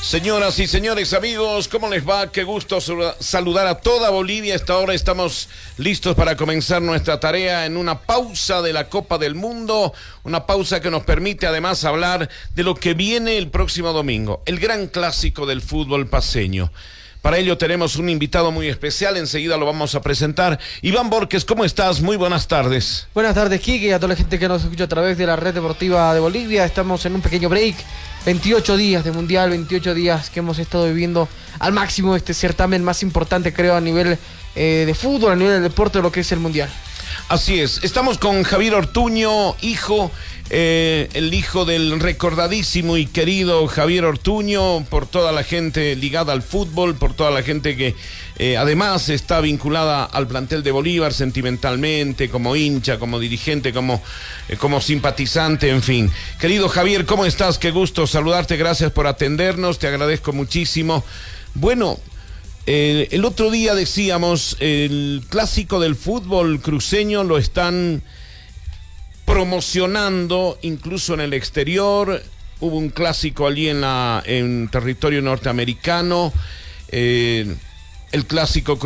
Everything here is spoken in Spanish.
Señoras y señores, amigos, ¿cómo les va? Qué gusto saludar a toda Bolivia. A esta hora estamos listos para comenzar nuestra tarea en una pausa de la Copa del Mundo, una pausa que nos permite además hablar de lo que viene el próximo domingo, el gran clásico del fútbol paceño. Para ello tenemos un invitado muy especial, enseguida lo vamos a presentar. Iván Borges, ¿cómo estás? Muy buenas tardes. Buenas tardes, Quique, y a toda la gente que nos escucha a través de la Red Deportiva de Bolivia. Estamos en un pequeño break, 28 días de Mundial, 28 días que hemos estado viviendo al máximo este certamen más importante, creo, a nivel de fútbol, a nivel del deporte, de lo que es el Mundial. Así es, estamos con Javier Ortuño, hijo, el hijo del recordadísimo y querido Javier Ortuño, por toda la gente ligada al fútbol, por toda la gente que además está vinculada al plantel de Bolívar sentimentalmente, como hincha, como dirigente, como simpatizante, en fin. Querido Javier, ¿cómo estás? Qué gusto saludarte, gracias por atendernos, te agradezco muchísimo. Bueno, el otro día decíamos, el clásico del fútbol cruceño lo están promocionando incluso en el exterior. Hubo un clásico allí en territorio norteamericano, el clásico